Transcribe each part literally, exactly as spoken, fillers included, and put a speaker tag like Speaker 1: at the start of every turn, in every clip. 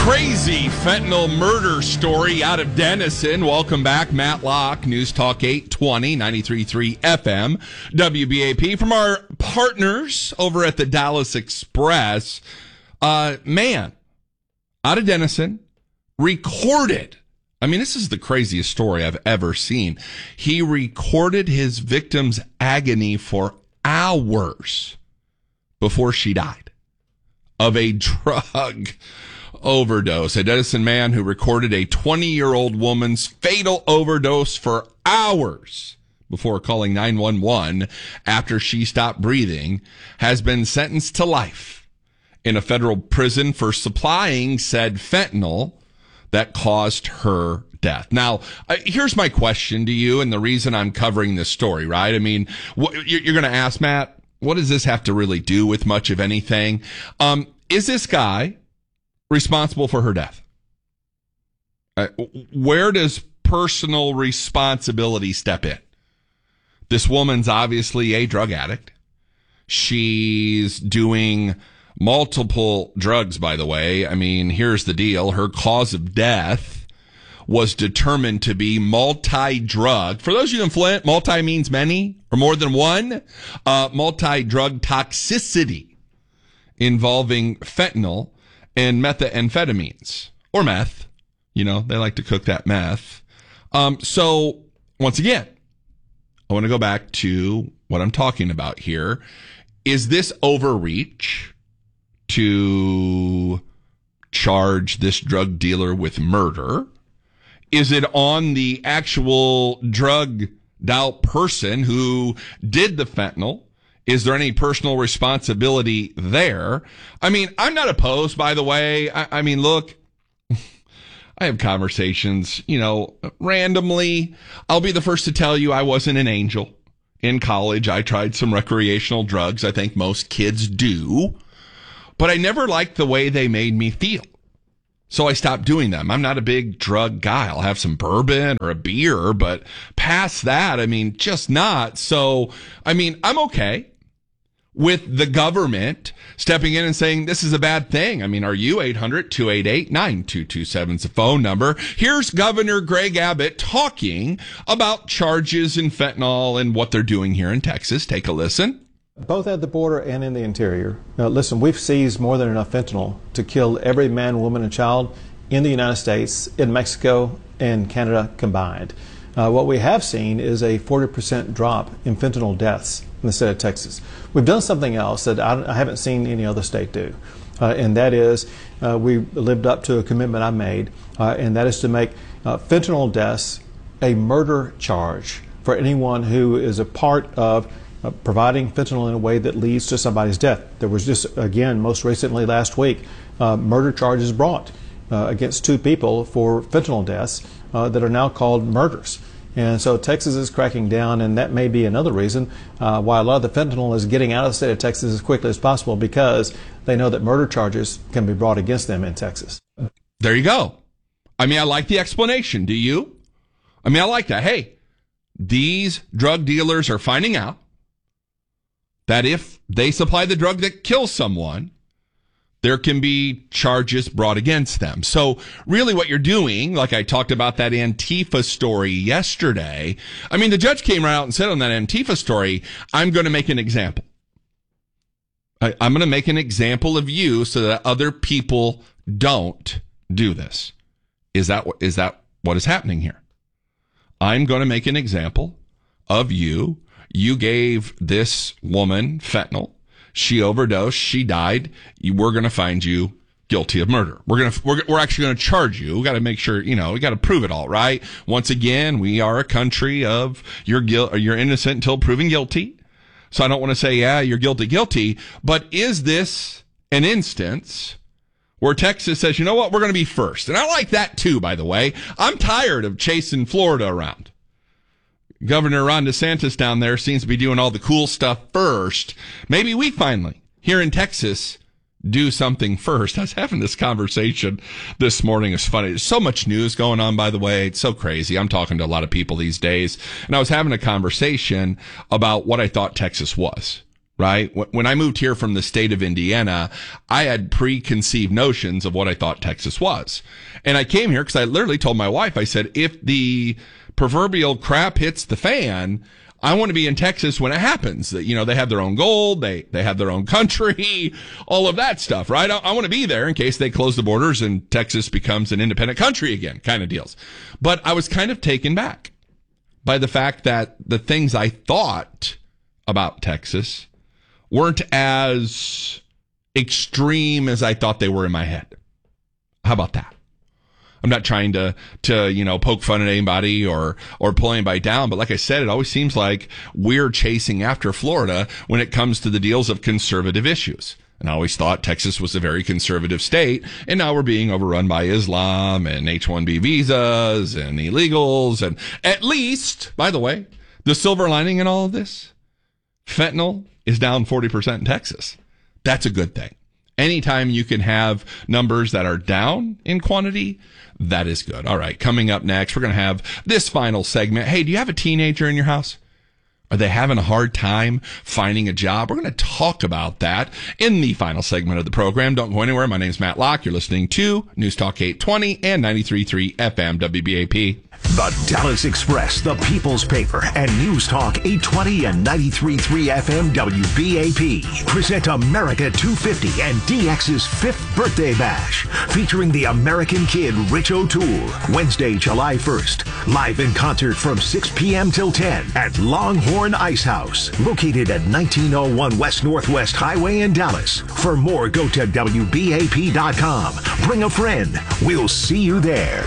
Speaker 1: Crazy fentanyl murder story out of Denison. Welcome back, Matt Locke, News Talk eight twenty, ninety-three point three F M, W B A P. From our partners over at the Dallas Express, uh, man, out of Denison, recorded. I mean, this is the craziest story I've ever seen. He recorded his victim's agony for hours before she died of a drug overdose. A Denison man who recorded a twenty-year-old woman's fatal overdose for hours before calling nine one one after she stopped breathing has been sentenced to life in a federal prison for supplying said fentanyl that caused her death. Now, uh, here's my question to you, and the reason I'm covering this story, right? I mean, what, you're, you're going to ask, Matt, what does this have to really do with much of anything? Um, is this guy responsible for her death? Uh, where does personal responsibility step in? This woman's obviously a drug addict. She's doing multiple drugs, by the way. I mean, here's the deal. Her cause of death was determined to be multi-drug. For those of you in Flint, multi means many or more than one. Uh, multi-drug toxicity involving fentanyl and methamphetamines, or meth. You know, they like to cook that meth. Um, so, once again, I want to go back to what I'm talking about here. Is this overreach to charge this drug dealer with murder? Is it on the actual drugged out person who did the fentanyl? Is there any personal responsibility there? I mean, I'm not opposed, by the way. I, I mean, look, I have conversations, you know, randomly. I'll be the first to tell you I wasn't an angel. In college, I tried some recreational drugs. I think most kids do. But I never liked the way they made me feel. So I stopped doing them. I'm not a big drug guy. I'll have some bourbon or a beer, but past that, I mean, just not. So, I mean, I'm okay with the government stepping in and saying this is a bad thing. I mean, are you? eight hundred, two eight eight, nine two two seven is the phone number. Here's Governor Greg Abbott talking about charges in fentanyl and what they're doing here in Texas. Take a listen.
Speaker 2: Both at the border and in the interior. Now, listen, we've seized more than enough fentanyl to kill every man, woman, and child in the United States, in Mexico, and Canada combined. Uh, what we have seen is a forty percent drop in fentanyl deaths in the state of Texas. We've done something else that I, I haven't seen any other state do, uh, and that is uh, we lived up to a commitment I made, uh, and that is to make uh, fentanyl deaths a murder charge for anyone who is a part of Uh, providing fentanyl in a way that leads to somebody's death. There was just, again, most recently last week, uh, murder charges brought uh, against two people for fentanyl deaths uh, that are now called murders. And so Texas is cracking down, and that may be another reason uh, why a lot of the fentanyl is getting out of the state of Texas as quickly as possible, because they know that murder charges can be brought against them in Texas.
Speaker 1: There you go. I mean, I like the explanation. Do you? I mean, I like that. Hey, these drug dealers are finding out that if they supply the drug that kills someone, there can be charges brought against them. So really what you're doing, like I talked about that Antifa story yesterday, I mean, the judge came right out and said on that Antifa story, I'm going to make an example. I, I'm going to make an example of you so that other people don't do this. Is that what, is that what is happening here? I'm going to make an example of you. You gave this woman fentanyl. She overdosed. She died. We're going to find you guilty of murder. We're going to, we're, we're actually going to charge you. We got to make sure, you know, we got to prove it all, right? Once again, we are a country of you're guilt, or you're innocent until proven guilty. So I don't want to say, yeah, you're guilty, guilty. But is this an instance where Texas says, you know what, we're going to be first? And I like that too, by the way. I'm tired of chasing Florida around. Governor Ron DeSantis down there seems to be doing all the cool stuff first. Maybe we finally, here in Texas, do something first. I was having this conversation this morning. It's funny. There's so much news going on, by the way. It's so crazy. I'm talking to a lot of people these days. And I was having a conversation about what I thought Texas was. right? When I moved here from the state of Indiana, I had preconceived notions of what I thought Texas was. And I came here because I literally told my wife, I said, if the proverbial crap hits the fan, I want to be in Texas when it happens. That, you know, they have their own gold, they they have their own country, all of that stuff, right? I, I want to be there in case they close the borders and Texas becomes an independent country again, kind of deals. But I was kind of taken back by the fact that the things I thought about Texas weren't as extreme as I thought they were in my head. How about that? I'm not trying to, to, you know, poke fun at anybody or, or pull anybody down. But like I said, it always seems like we're chasing after Florida when it comes to the deals of conservative issues. And I always thought Texas was a very conservative state. And now we're being overrun by Islam and H one B visas and illegals. And at least, by the way, the silver lining in all of this, fentanyl is down forty percent in Texas. That's a good thing. Anytime you can have numbers that are down in quantity, that is good. All right, coming up next, we're going to have this final segment. Hey, do you have a teenager in your house? Are they having a hard time finding a job? We're going to talk about that in the final segment of the program. Don't go anywhere. My name's Matt Locke. You're listening to News Talk eight twenty and ninety-three point three F M W B A P.
Speaker 3: The Dallas Express, the People's Paper, and News Talk eight twenty and ninety-three point three F M W B A P present America two fifty and D X's fifth birthday bash, featuring the American Kid Rich O'Toole, Wednesday, July first, live in concert from six p.m. till ten at Longhorn Ice House, located at nineteen oh one West Northwest Highway in Dallas. For more, go to W B A P dot com. Bring a friend. We'll see you there.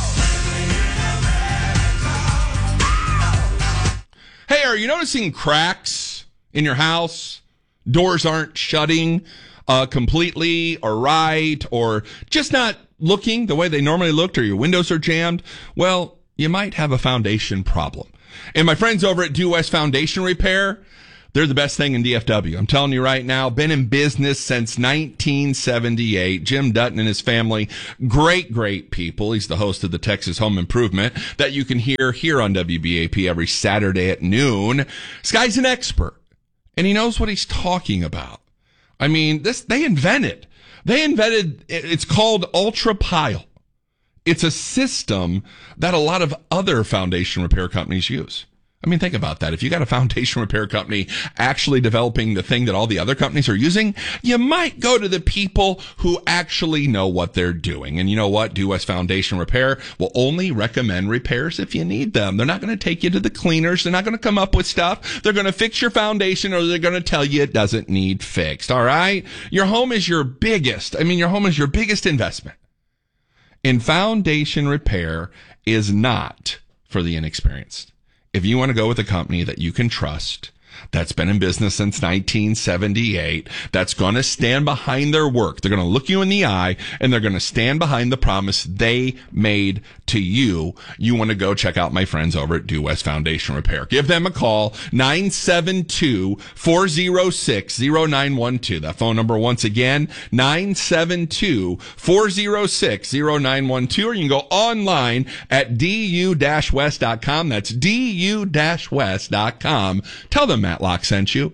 Speaker 1: Hey, are you noticing cracks in your house? Doors aren't shutting uh, completely or right, or just not looking the way they normally looked, or your windows are jammed? Well, you might have a foundation problem. And my friends over at Due West Foundation Repair, they're the best thing in D F W. I'm telling you right now, been in business since nineteen seventy-eight. Jim Dutton and his family, great, great people. He's the host of the Texas Home Improvement that you can hear here on W B A P every Saturday at noon. This guy's an expert, and he knows what he's talking about. I mean, this they invented. They invented, it's called Ultra Pile. It's a system that a lot of other foundation repair companies use. I mean, think about that. If you got a foundation repair company actually developing the thing that all the other companies are using, you might go to the people who actually know what they're doing. And you know what? Due West Foundation Repair will only recommend repairs if you need them. They're not going to take you to the cleaners. They're not going to come up with stuff. They're going to fix your foundation, or they're going to tell you it doesn't need fixed. All right? Your home is your biggest, I mean, your home is your biggest investment. And foundation repair is not for the inexperienced. If you want to go with a company that you can trust, that's been in business since nineteen seventy-eight, that's going to stand behind their work, they're going to look you in the eye, and they're going to stand behind the promise they made to you, you want to go check out my friends over at Due West Foundation Repair. Give them a call, nine seven two, four oh six, oh nine one two. That phone number once again, nine seven two, four oh six, oh nine one two, or you can go online at d u dash west dot com. That's d u dash west dot com. Tell them Matt Locke sent you.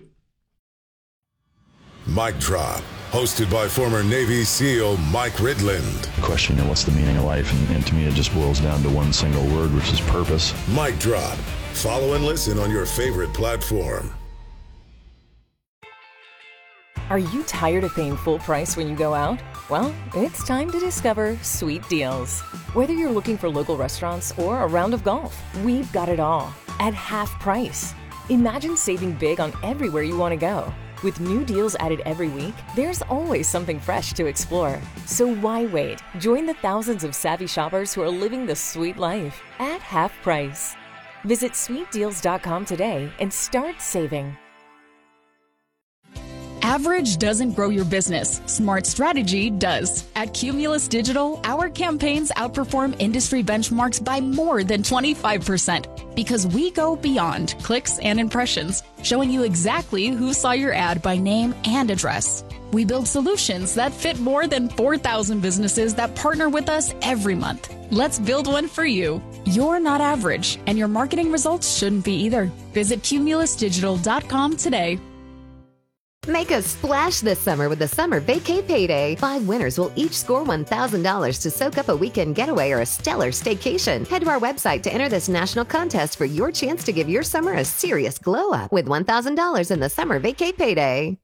Speaker 4: Mic Drop, hosted by former Navy SEAL Mike Ridland.
Speaker 5: Question, you know, what's the meaning of life? And, and to me, it just boils down to one single word, which is purpose.
Speaker 4: Mic Drop. Follow and listen on your favorite platform.
Speaker 6: Are you tired of paying full price when you go out? Well, it's time to discover Sweet Deals. Whether you're looking for local restaurants or a round of golf, we've got it all at half price. Imagine saving big on everywhere you want to go. With new deals added every week, there's always something fresh to explore. So why wait? Join the thousands of savvy shoppers who are living the sweet life at half price. Visit sweet deals dot com today and start saving.
Speaker 7: Average doesn't grow your business. Smart strategy does. At Cumulus Digital, our campaigns outperform industry benchmarks by more than twenty-five percent because we go beyond clicks and impressions, showing you exactly who saw your ad by name and address. We build solutions that fit more than four thousand businesses that partner with us every month. Let's build one for you. You're not average, and your marketing results shouldn't be either. Visit cumulus digital dot com today.
Speaker 8: Make a splash this summer with the Summer Vacay Payday. Five winners will each score one thousand dollars to soak up a weekend getaway or a stellar staycation. Head to our website to enter this national contest for your chance to give your summer a serious glow up with one thousand dollars in the Summer Vacay Payday.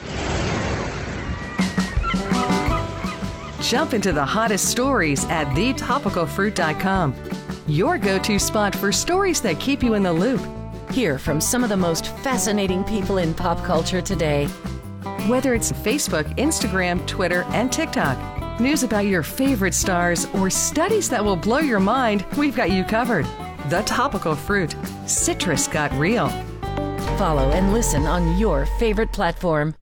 Speaker 9: Jump into the hottest stories at the topical fruit dot com. Your go-to spot for stories that keep you in the loop.
Speaker 6: Hear from some of the most fascinating people in pop culture today.
Speaker 9: Whether it's Facebook, Instagram, Twitter, and TikTok, news about your favorite stars, or studies that will blow your mind, we've got you covered. The Topical Fruit. Citrus got real.
Speaker 6: Follow and listen on your favorite platform.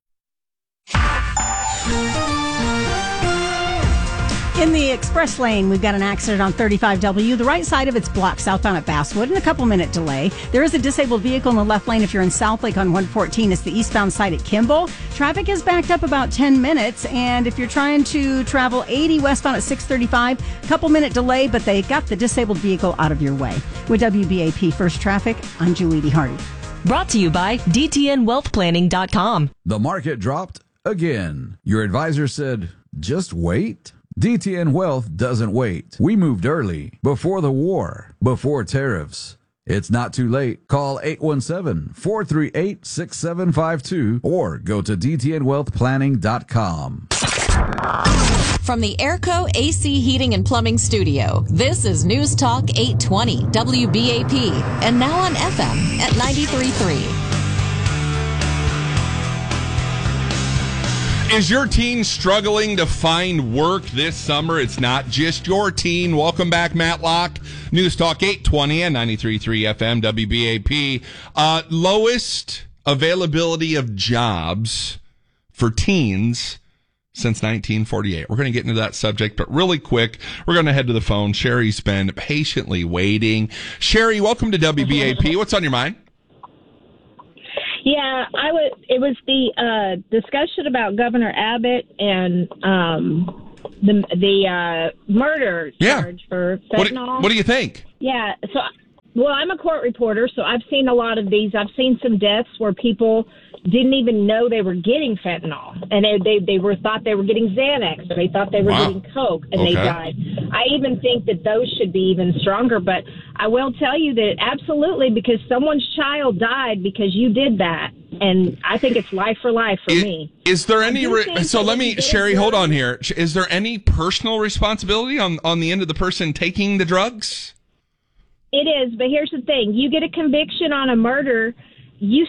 Speaker 10: In the express lane, we've got an accident on thirty-five W. The right side of it's blocked southbound at Basswood and a couple minute delay. There is a disabled vehicle in the left lane if you're in South Lake on one fourteen. It's the eastbound side at Kimball. Traffic is backed up about ten minutes. And if you're trying to travel eighty westbound at six thirty-five, a couple minute delay, but they got the disabled vehicle out of your way. With W B A P First Traffic, I'm Julie D. Hardy.
Speaker 11: Brought to you by D T N wealth planning dot com.
Speaker 12: The market dropped again. Your advisor said, just wait. D T N Wealth doesn't wait. We moved early, before the war, before tariffs. It's not too late. Call eight one seven, four three eight, six seven five two or go to D T N wealth planning dot com.
Speaker 7: From the Airco A C Heating and Plumbing Studio, this is News Talk eight twenty W B A P, and now on F M at ninety-three point three.
Speaker 1: Is your teen struggling to find work this summer? It's not just your teen. Welcome back, Matt Locke. News Talk eight twenty and ninety-three point three F M W B A P. Uh, lowest availability of jobs for teens since nineteen forty-eight. We're going to get into that subject, but really quick, we're going to head to the phone. Sherry's been patiently waiting. Sherry, welcome to W B A P. What's on your mind?
Speaker 13: Yeah, I would. It was the uh, discussion about Governor Abbott and um, the the uh, murder
Speaker 1: yeah.
Speaker 13: charge for fentanyl.
Speaker 1: What do, what do you think?
Speaker 13: Yeah. So, well, I'm a court reporter, so I've seen a lot of these. I've seen some deaths where people didn't even know they were getting fentanyl, and they they, they were thought they were getting Xanax, or they thought they were
Speaker 1: wow.
Speaker 13: getting Coke, and
Speaker 1: okay.
Speaker 13: they died. I even think that those should be even stronger. But I will tell you that absolutely, because someone's child died because you did that, and I think it's life for life for
Speaker 1: is,
Speaker 13: me.
Speaker 1: Is there any? Re- so let me, Sherry, hold on here. Is there any personal responsibility on on the end of the person taking the drugs?
Speaker 13: It is, but here's the thing: you get a conviction on a murder, you